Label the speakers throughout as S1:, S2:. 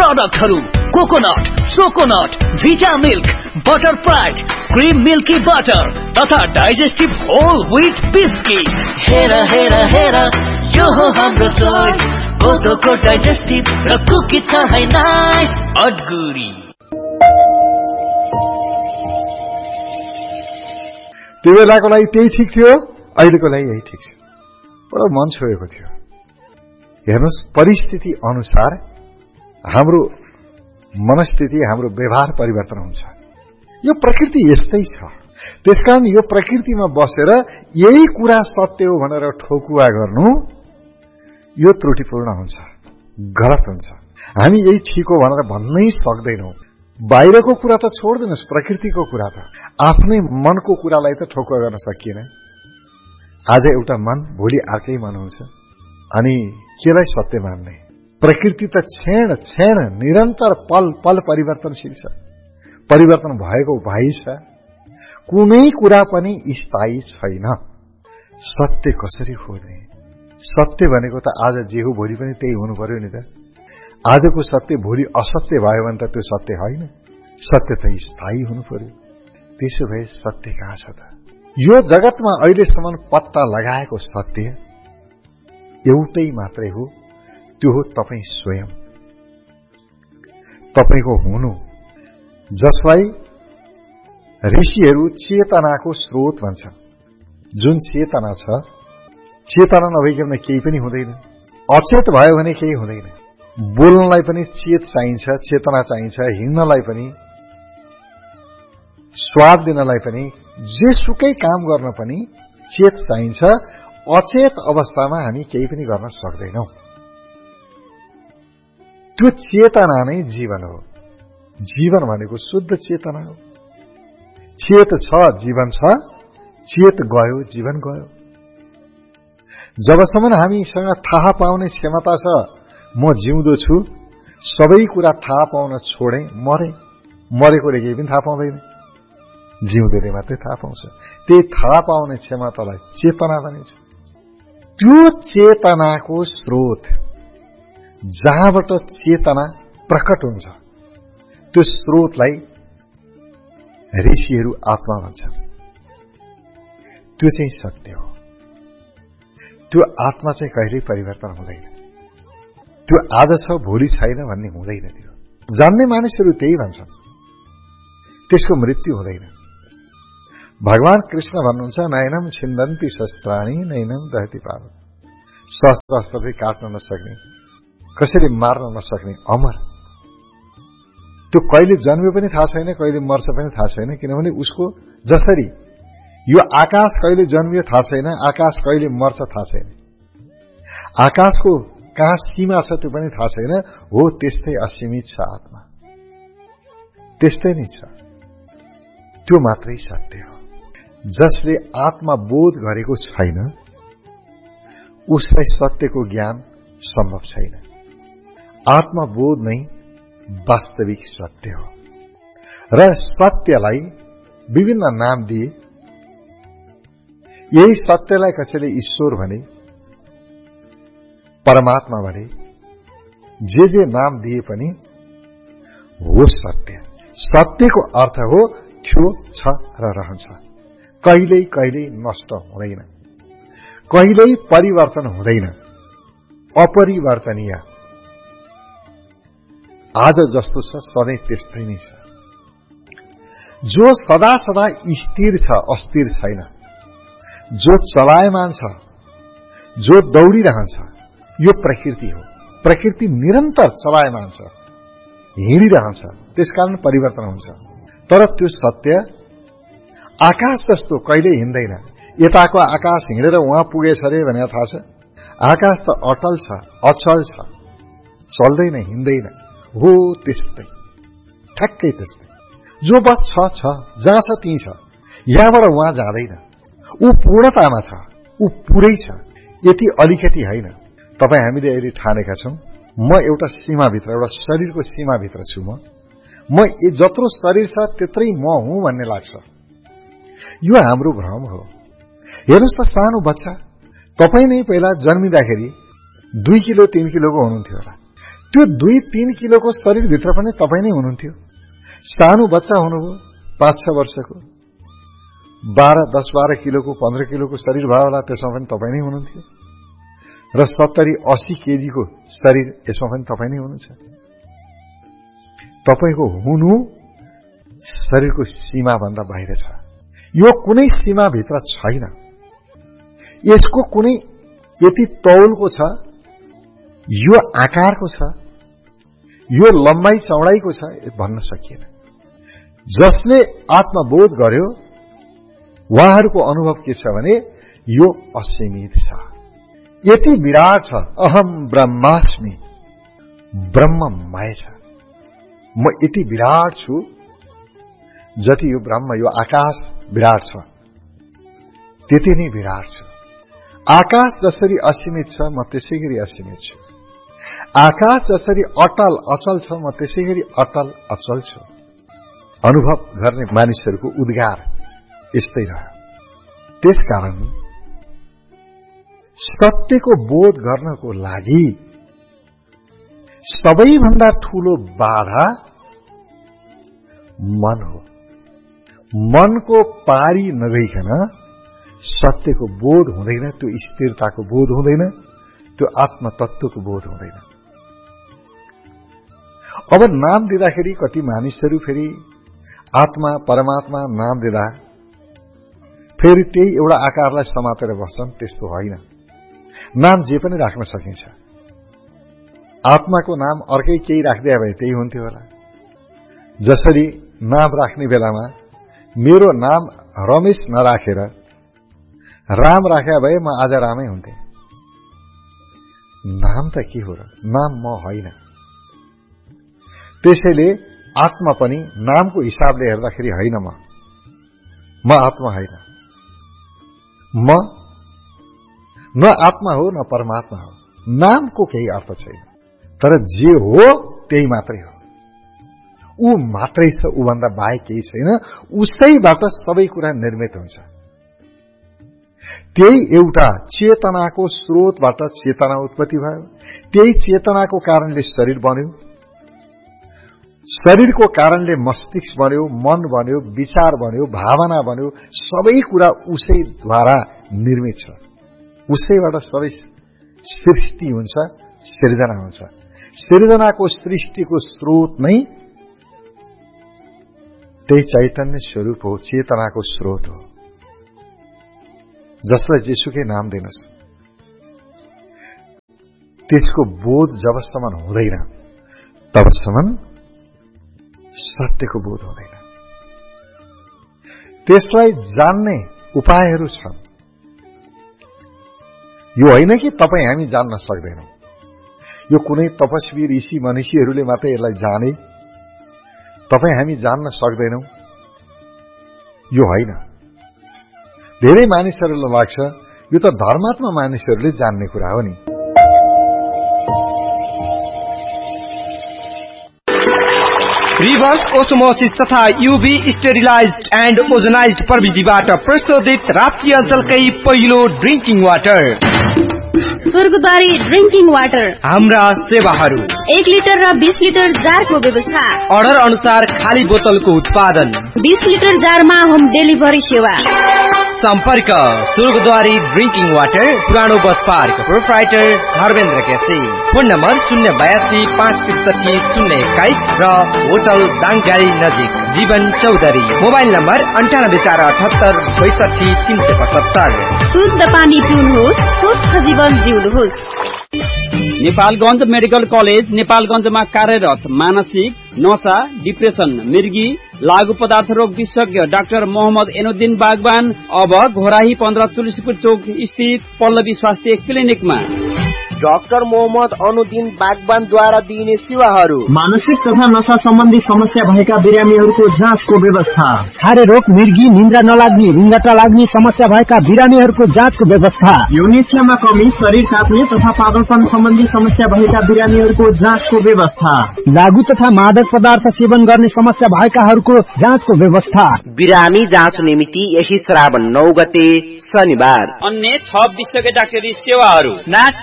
S1: प्रोडक्टहरु coconut, सोकोनट, भिटा milk, butter pride, cream milky butter तथा digestive whole wheat biscuit. हेर हेर हेर यो हो हाम्रो चोइस, कोदोको डाइजेस्टिभ र कुकी छ है नाइस अडगुडी।
S2: त्यो बेलाको लागि त्यही ठिक थियो, अहिलेको लागि यही ठिक छ। बडो मन छोएको थियो। हेर्नुहोस्, परिस्थिति अनुसार हाम्रो मनस्थिति, हाम्रो व्यवहार परिवर्तन हुन्छ। यो प्रकृति यस्तै छ। त्यसकारण यो प्रकृतिमा बसेर यही कुरा सत्य हो भनेर ठोकुवा गर्नु यो त्रुटिपूर्ण हुन्छ, गलत हुन्छ। हामी यही ठिक हो भनेर भन्नै सक्दैनौं। बाहिरको कुरा त छोड्दिनुस्, प्रकृतिको कुरा त, आफ्नै मनको कुरालाई त ठोकुवा गर्न सकिएन। आज एउटा मन, भोलि अर्कै मन हुन्छ। अनि केलाई सत्य मान्ने? प्रकृति त क्षण क्षण निरन्तर पल पल परिवर्तनशील छ। परिवर्तन भएको भइ छ। कुनै कुरा पनि स्थायी छैन। सत्य कसरी खोज्ने? सत्य भनेको त आज जे हो भोलि पनि त्यही हुनु पर्यो नि त। आजको सत्य भोलि असत्य भयो भने त त्यो सत्य होइन। सत्य त स्थायी हुनु पर्यो। त्यसो भए सत्य कहाँ छ त? यो जगतमा अहिलेसम्म पत्ता लगाएको सत्य एउटै मात्रै हो, त्यो हो तपाईं स्वयं, तपाईको हुनु, जसलाई ऋषिहरू चेतनाको स्रोत भन्छन्। जुन चेतना छ, चेतना नभइकन केही पनि हुँदैन। अचेत भयो भने केही हुँदैन। बोल्नलाई पनि चेत चाहिन्छ, चेतना चाहिन्छ। हिँड्नलाई पनि, स्वाद दिनलाई पनि, जेसुकै काम गर्न पनि चेत चाहिन्छ। अचेत अवस्थामा हामी केही पनि गर्न सक्दैनौं। त्यो चेतना नै जीवन हो। जीवन भनेको शुद्ध चेतना हो। चेत छ, जीवन छ। चेत गयो, जीवन गयो। जबसम्म हामीसँग थाहा पाउने क्षमता छ, म जिउँदो छु, सबै कुरा थाहा पाउन छोडे, मरेकोले केही पनि थाहा पाउँदैन। जिउँदोले मात्रै थाहा पाउँछ। त्यही थाहा पाउने क्षमतालाई चेतना भनिन्छ। त्यो चेतनाको स्रोत, जहाँबाट चेतना प्रकट हुन्छ, त्यो स्रोतलाई ऋषिहरू आत्मा भन्छन्। त्यो चाहिँ सत्य हो। त्यो आत्मा चाहिँ कहिल्यै परिवर्तन हुँदैन। त्यो आज छ भोलि छैन भन्ने हुँदैन। त्यो जान्ने मानिसहरू त्यही भन्छन्। त्यसको मृत्यु हुँदैन। भगवान कृष्ण भन्नुहुन्छ, नैनम छिन्दन्ति शस्त्राणि नैनम दहति पावक। शस्त्र अस्त्रले काट्न नसक्ने, कसैले मार्न नसक्ने अमर। त्यो कहिले जन्म्यो पनि थाहा छैन, कहिले मर्छ पनि थाहा छैन। किनभने उसको जसरी यो आकाश कहिले जन्मियो थाहा छैन, आकाश कहिले मर्छ थाहा छैन, आकाशको कहाँ सीमा छ त्यो पनि थाहा छैन। हो त्यस्तै असीमित छ आत्मा। त्यस्तै नै छ। त्यो मात्रै सत्य हो। जसले आत्मा बोध गरेको छैन, उसलाई सत्यको ज्ञान सम्भव छैन। आत्मबोध नै वास्तविक सत्य हो। र सत्यलाई विभिन्न नाम दिए। यही सत्यलाई कसैले ईश्वर भने, परमात्मा भने, जे नाम दिए पनि हो सत्य। सत्यको अर्थ हो थियो, छ र रहन्छ। कहिल्यै कहिल्यै नष्ट हुँदैन, कहिल्यै परिवर्तन हुँदैन, अपरिवर्तनीय। आज जस्तो छ सधैँ त्यस्तै नै छ। जो सदा सदा स्थिर छ, अस्थिर छैन। जो चलायमान छ, जो दौडिरहन्छ, यो प्रकृति हो। प्रकृति निरन्तर चलायमान छ, हिँडिरहन्छ। त्यसकारण परिवर्तन हुन्छ। तर त्यो सत्य आकाश जस्तो कहिले हिँड्दैन। यताको आकाश हिँडेर उहाँ पुगेछ रे भनेर थाहा छ? आकाश त अटल छ, अचल छ, चल्दैन, हिँड्दैन। हो त्यस्तै, ठ्याक्कै त्यस्तै। जो बस छ, जहाँ छ त्यही छ। यहाँबाट उहाँ जाँदैन। ऊ पूर्णतामा छ, ऊ पुरै छ। यति अलिकति होइन। तपाईँ हामीले अहिले ठानेका छौं, म एउटा सीमाभित्र, एउटा शरीरको सीमाभित्र छु। म जत्रो शरीर छ त्यत्रै म हुँ भन्ने लाग्छ। यो हाम्रो भ्रम हो। हेर्नुहोस् त, सानो बच्चा, तपाईँ नै पहिला जन्मिँदाखेरि 2 किलो 3 किलोको हुनुहुन्थ्यो होला। त्यो 2-3 किलोको शरीरभित्र पनि तपाईँ नै हुनुहुन्थ्यो। सानो बच्चा हुनुभयो 5-6 वर्षको, 10-12 किलोको 15 किलोको शरीर भयो होला, त्यसमा पनि तपाईँ नै हुनुहुन्थ्यो। र 70-80 केजीको शरीर, यसमा पनि तपाईँ नै हुनुहुन्छ। तपाईको हुनु शरीरको सीमाभन्दा बाहिर छ। यो कुनै सीमाभित्र छैन। यसको कुनै यति तौलको छ, यो आकारको छ, यो लम्बाई चौडाइको छ भन्न सकिएन। जसले आत्मबोध गर्यो उहाँहरूको अनुभव के छ भने यो असीमित छ, यति विराट छ। अहम ब्रह्मास्मि, ब्रह्ममय छ। म यति विराट छु जति यो ब्रह्म, यो आकाश विराट छ, त्यति नै विराट छु। आकाश जसरी असीमित छ, म त्यसै गरी असीमित छु। आकाश जसरी अटल अचल छ, म त्यसै गरी अटल अचल छु। अनुभव गर्ने मानिसहरूको उद्गार यस्तै रह्यो। त्यसकारण सत्यको बोध गर्नको लागि सबैभन्दा ठूलो बाधा मन हो। मनको पारी नगइकन सत्यको बोध हुँदैन, त्यो स्थिरताको बोध हुँदैन, त्यो आत्मतत्वको बोध हुँदैन। अब नाम दिँदाखेरि कति मानिसहरू फेरि आत्मा परमात्मा नाम दिँदा फेरि त्यही एउटा आकारलाई समातेर बस्छन्। त्यस्तो होइन। नाम जे पनि राख्न सकिन्छ। आत्माको नाम अर्कै केही राख्दै भए त्यही हुन्थ्यो होला। जसरी नाम राख्ने बेलामा मेरो नाम रमेश नराखेर राम राख्या भए म आज रामै हुन्थे। नाम त के हो र? नाम म होइन। त्यसैले आत्मा पनि नामको हिसाबले हेर्दाखेरि होइन, म आत्मा होइन। म न आत्मा हो न परमात्मा हो। नामको केही अर्थ छैन, तर जे हो त्यही मात्रै हो। ऊ मात्रै छ, ऊ भन्दा बाहेक केही छैन। उसैबाट सबै कुरा निर्मित हुन्छ। त्यही एउटा चेतनाको स्रोतबाट चेतना उत्पत्ति भयो। त्यही चेतनाको कारणले शरीर बन्यो, शरीरको कारणले मस्तिष्क बन्यो, मन बन्यो, विचार बन्यो, भावना बन्यो। सबै कुरा उसैद्वारा निर्मित छ। उसैबाट सबै सृष्टि हुन्छ, सृजना हुन्छ। सृजनाको सृष्टिको स्रोत नै त्यही चैतन्य स्वरूप हो, चेतनाको स्रोत हो। जसलाई जेसुकै नाम दिनुस्, त्यसको बोध जबसम्म हुँदैन तबसम्म सत्यको बोध हुँदैन। त्यसलाई जान्ने उपायहरू छन्। यो होइन कि तपाईँ हामी जान्न सक्दैनौं। यो कुनै तपस्वी ऋषि मनीषीहरूले मात्रै यसलाई जाने, तपाईँ हामी जान्न सक्दैनौं, यो होइन। धेरै मानिसहरूलाई लाग्छ यो त धर्मात्मा मानिसहरूले जान्ने कुरा हो नि।
S3: रिभर्स ओस्मोसिस तथा यूभी स्टेरिलाइज्ड एन्ड ओजनाइज्ड प्रविधिबाट प्रस्तुत राप्ती अञ्चलकै पहिलो ड्रिंकिङ वाटर
S4: स्वर्गद्वारी ड्रिंकिङ वाटर।
S3: हाम्रा सेवाहरू
S4: 1 लिटर र 20 लिटर जारको व्यवस्था।
S3: अर्डर अनुसार खाली बोतलको उत्पादन। 20
S4: लिटर जारमा होम डेलिभरी सेवा।
S3: सम्पर्क स्वर्गद्वारी ड्रिंकिङ वाटर, पुरानो bus park, proprietor Dharmendra KC. Phone number 082-563-021 र होटल दाङगाडी नजिक जीवन चौधरी। Mobile number 9848762375।
S4: शुद्ध पानी पिउनुहोस्, स्वस्थ जीवन जिउनुहोस्।
S5: नेपालगञ्ज मेडिकल कलेज नेपालगञ्जमा कार्यरत मानसिक, नशा, डिप्रेसन, मिर्गी, लागू पदार्थ रोग विशेषज्ञ डाक्टर मोहम्मद एनुद्दिन बागवान अब घोराही 15 तुलसीपुर चौक स्थित पल्लवी स्वास्थ्य क्लिनिकमा।
S6: डाक्टर मोहम्मद अनुद्दिन बागवानद्वारा दिइने सेवाहरू:
S7: मानसिक तथा नशा सम्बन्धी समस्या भएका बिरामीहरूको जाँचको व्यवस्था,
S8: छारे रोग, मिर्गी, निन्द्रा नलाग्ने, रुङ्गटा लाग्ने समस्या भएका बिरामीहरूको जाँचको व्यवस्था,
S7: यौन इच्छामा कमी, शरीर काट्ने तथा पागलपन सम्बन्धी समस्या भएका बिरामीहरूको जाँचको व्यवस्था,
S8: लागू तथा मादक पदार्थ सेवन गर्ने समस्या भएकाहरूको जाँचको व्यवस्था।
S6: बिरामी जाँच निमित्ति यही श्रावण 9 गते शनिबार।
S5: अन्य 6 विशेषज्ञ डाक्टरी सेवाहरू:
S3: नाक, कान,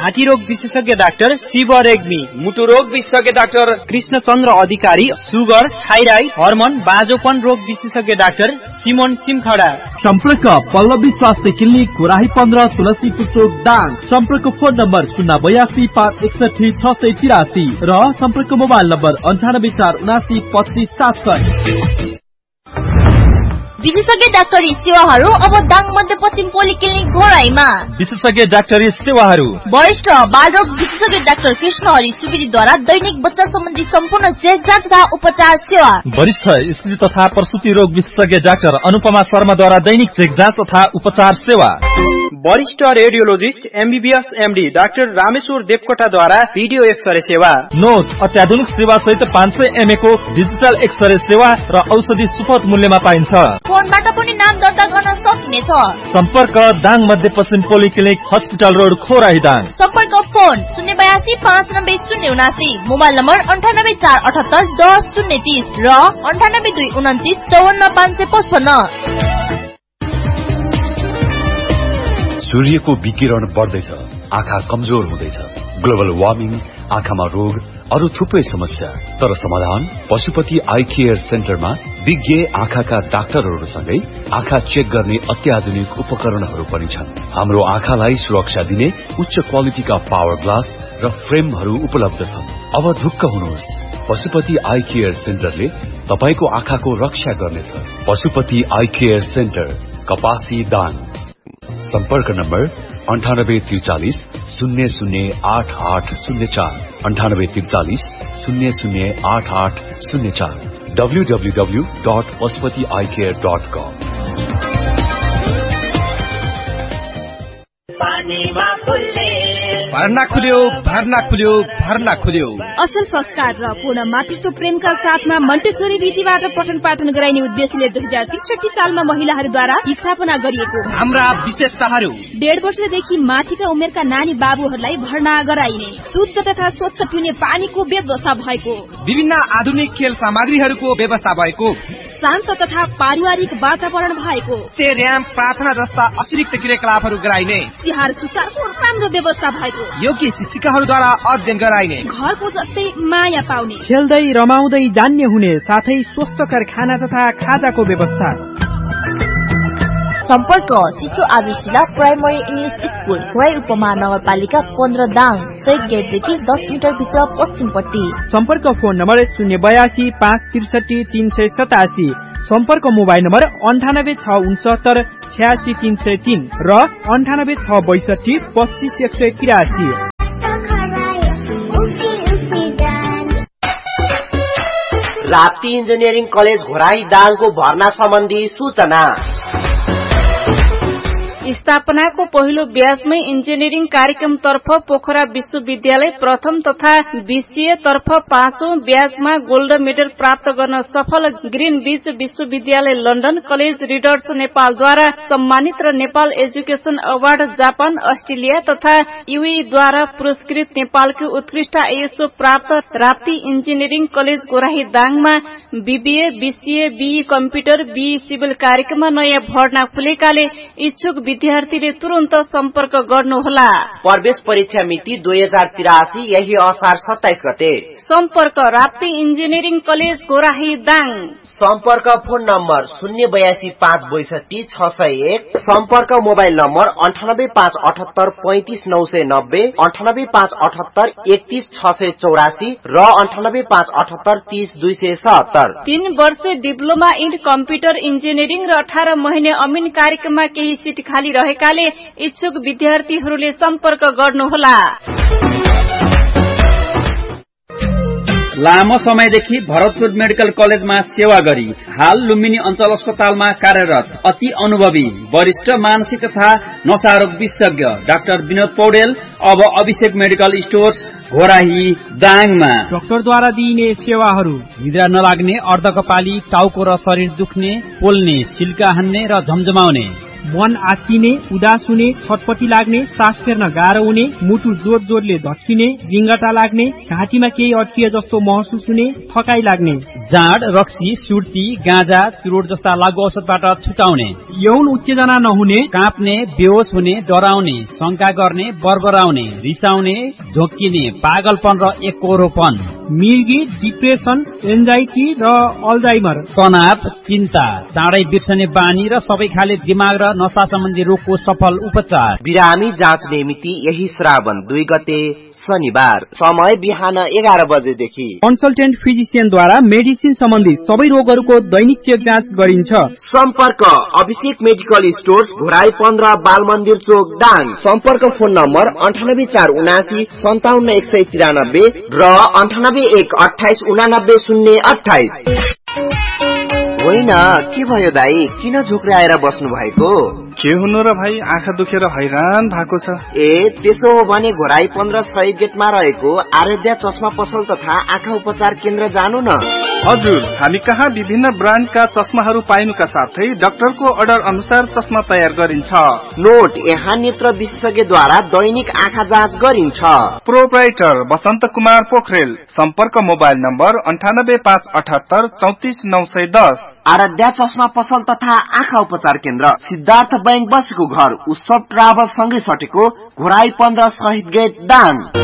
S3: घाँटी रोग विशेषज्ञ डाक्टर शिव रेग्मी,
S5: मुटु रोग विशेषज्ञ डाक्टर
S3: कृष्णचन्द्र अधिकारी, सुगर, थाइराइड, हर्मोन, बाँझोपन रोग विशेषज्ञ डाक्टर सिमोन सिमखडा।
S9: सम्पर्क पल्लवी स्वास्थ्य क्लिनिक घोराही 15 तुलसी पुस्तक दाङ। सम्पर्क फोन नम्बर 082 561 683 र सम्पर्क मोबाइल नम्बर 98 479 25 700।
S4: विशेषज्ञ डाक्टरी सेवाहरू अब दाङ मध्यपश्चिम पोलिक्लिनिक घोराईमा।
S9: विशेषज्ञ डाक्टरी सेवाहरू
S4: वरिष्ठ बालरोग विशेषज्ञ डाक्टर कृष्ण हरि सुवेदीद्वारा दैनिक बच्चा सम्बन्धी सम्पूर्ण चेक जाँच तथा उपचार सेवा।
S9: वरिष्ठ स्त्री तथा प्रसूति रोग विशेषज्ञ डाक्टर अनुपमा शर्माद्वारा दैनिक चेक जाँच तथा उपचार सेवा।
S3: वरिष्ठ radiologist MBBS MD doctor Rameshwar देवकोटाद्वारा video x-ray सेवा।
S9: नोट अत्याधुनिक सेवा सहित 500 mA को डिजिटल एक्सरे सेवा र औषधि सुपथ मूल्यमा पाइन्छ।
S4: फोनबाट पनि नाम दर्ता गर्न सकिनेछ।
S9: सम्पर्क दाङ मध्यपश्चिम पोलिक्लिनिक हस्पिटल रोड खोराही दाङ।
S4: सम्पर्क फोन 082 590 079, मोबाइल नम्बर 98 478 10 030 र 98 229 54 555।
S10: सूर्यको विकिरण बढ्दैछ, आँखा कमजोर हुँदैछ, ग्लोबल वार्मिङ, आँखामा रोग, अरू थुप्रै समस्या। तर समाधान पशुपति आई केयर सेन्टरमा विज्ञ आँखाका डाक्टरहरूसँगै आँखा चेक गर्ने अत्याधुनिक उपकरणहरू पनि छन्। हाम्रो आँखालाई सुरक्षा दिने उच्च क्वालिटीका पावर ग्लास र फ्रेमहरू उपलब्ध छन्। अब ढुक्क हुनुहोस्, पशुपति आई केयर सेन्टरले तपाईको आँखाको रक्षा गर्नेछ। पशुपति आई केयर सेन्टर, कपासी दाङ। सम्पर्क नम्बर 9843 008804 9843 008804 www.pashupatieyecare.com।
S3: भर्ना खुल्यो, भर्ना खुल्यो, भर्ना खुल्यो।
S11: असल संस्कार र पूर्ण मातृत्व प्रेमका साथमा मन्टेश्वरी रीतिबाट पठन पाठन गराइने उद्देश्यले 2063 सालमा महिलाहरूद्वारा स्थापना गरिएको
S3: हाम्रा विशेषताहरू:
S11: 1.5 वर्षदेखि माथिका उमेरका नानी बाबुहरूलाई भर्ना गराइने, शुद्ध तथा स्वच्छ पिउने पानीको व्यवस्था भएको,
S3: विभिन्न आधुनिक खेल सामग्रीहरूको व्यवस्था भएको,
S11: शान्त तथा पारिवारिक वातावरण भएको,
S3: र्याम प्रार्थना जस्ता अतिरिक्त क्रियाकलापहरू गराइने,
S11: तिहार सुसारको राम्रो व्यवस्था भएको,
S3: योग्य शिक्षिकाहरूद्वारा अध्ययन गराइने,
S11: घरको जस्तै माया पाउने,
S3: खेल्दै रमाउँदै जान्ने हुने साथै स्वस्थकर खाना तथा खाजाको व्यवस्था।
S4: सम्पर्क शिशु आदर्शिला प्राइमरी इंग्लिश स्कूल, घोराई उपमहानगरपालिका 15 दाङ, चेक गेटदेखि 10 मिटर भित्र पश्चिमपट्टि।
S3: सम्पर्क फोन नम्बर 082 563 387, सम्पर्क मोबाइल नम्बर 98 669 86 303 र 98 662 25 183।
S6: राप्ती इन्जिनियरिङ कलेज घोराही दाङको भर्ना सम्बन्धी सूचना।
S11: स्थापनाको पहिलो ब्याजमै इन्जिनियरिङ कार्यक्रम तर्फ पोखरा विश्वविद्यालय प्रथम तथा बीसीए तर्फ 5औं ब्याजमा गोल्ड मेडल प्राप्त गर्न सफल ग्रीन बीच विश्वविद्यालय लन्डन कलेज रिडर्स नेपालद्वारा सम्मानित र Nepal education award Japan, Australia तथा यूएईद्वारा पुरस्कृत नेपालको उत्कृष्ट आईएसओ प्राप्त Rapti engineering college Ghorahi दाङमा BBA, BCA, be computer, be civil कार्यक्रममा नयाँ भर्ना खुलेकाले इच्छुक विद्यार्थीले तुरन्त सम्पर्क गर्नुहोला।
S6: प्रवेश परीक्षा मिति 2083, यही असार 27 गते।
S11: सम्पर्क राप्ती इन्जिनियरिङ कलेज घोराही दाङ।
S6: सम्पर्क फोन नम्बर 082 562 601, सम्पर्क मोबाइल नम्बर 98 578 35 990, 98 578 31 684 र 98 578 30 277।
S11: 3 वर्ष डिप्लोमा इन कम्प्युटर इन्जिनियरिङ र 18 महिने अमिन कार्यक्रममा केही सिट खाली रहेकाले इच्छुक विद्यार्थीहरूले सम्पर्क गर्नुहोला।
S5: लामो समयदेखि भरतपुर मेडिकल कलेजमा सेवा गरी हाल लुम्बिनी अञ्चल अस्पतालमा कार्यरत अति अनुभवी वरिष्ठ मानसिक तथा नशारोग विशेषज्ञ डाक्टर विनोद पौडेल अब अभिषेक मेडिकल स्टोर्स घोराही दाङमा
S3: डाक्टरद्वारा दिइने सेवाहरू: निद्रा नलाग्ने, अर्धकपाली, टाउको र शरीर दुख्ने, पोल्ने, सिल्का हान्ने र झमझमाउने, मन आत्तिने, उदास हुने, छटपटी लाग्ने, सास फेर्न गाह्रो हुने, मुटु जोड जोडले धस्किने, रिङ्गटा लाग्ने, घाँटीमा केही अड्किए जस्तो महसुस हुने, थकाइ लाग्ने,
S5: जाँड, रक्सी, सुर्ती, गाँजा, चुरोट जस्ता लागू औषधबाट छुटाउने,
S3: यौन उत्तेजना नहुने,
S5: काँप्ने, बेहोस हुने, डराउने, शंका गर्ने, बरबराउने, रिसाउने, झोक्किने, पागलपन र एककोरोपन,
S3: मिर्गी, डिप्रेसन, एन्जाइटी र अल्जाइमर,
S5: तनाव, चिन्ता, चाँडै बिर्सने बानी र सबै खाले दिमाग र नशा सम्बन्धी रोगको सफल उपचार।
S6: बिरामी जाँच्ने मिति यही श्रावण 2 गते शनिबार, समय बिहान 11 बजेदेखि।
S3: कन्सल्टेन्ट फिजिसियनद्वारा मेडिसिन सम्बन्धी सबै रोगहरूको दैनिक चेक जाँच गरिन्छ।
S6: सम्पर्क अभिषेक मेडिकल स्टोर्स, घोराई 15, बाल मन्दिर चोक, दाङ। सम्पर्क फोन नम्बर 984779 57193 र 9818289028। होइन, के भयो दाई, किन झुक्राएर बस्नु भएको?
S12: के हुनु र भाइ, आँखा दुखेर हैरान भएको छ।
S6: ए त्यसो हो भने घोराई 15 सही गेटमा रहेको आराध्या चस्मा पसल तथा आँखा उपचार केन्द्र जानु न।
S12: हजुर, हामी कहाँ विभिन्न ब्रान्डका चस्माहरू पाइनुका साथै डाक्टरको अर्डर अनुसार चस्मा तयार गरिन्छ।
S6: नोट, यहाँ नेत्र विशेषज्ञद्वारा दैनिक आँखा जाँच गरिन्छ।
S12: प्रोप्राइटर बसन्त कुमार पोखरेल। सम्पर्क मोबाइल नम्बर 98578 34910।
S6: आराध्या चस्मा पसल तथा आँखा उपचार केन्द्र, सिद्धार्थ बैंक बसेको घर, उत्सव ट्राभल सँगै सटेको, घोराई 15 शहीद गेट, दाङ।